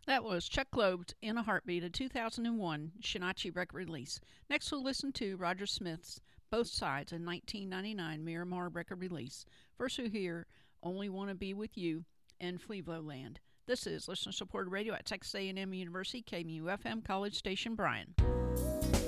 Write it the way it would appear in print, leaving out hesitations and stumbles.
That was Chuck Loeb's In a Heartbeat, a 2001 Shinachi record release. Next, we'll listen to Roger Smith's Both Sides, a 1999 Miramar record release. First, we'll hear Only Wanna Be With You and Flevo Land. This is listener supported radio at Texas A&M University, KMUFM College Station, Bryan.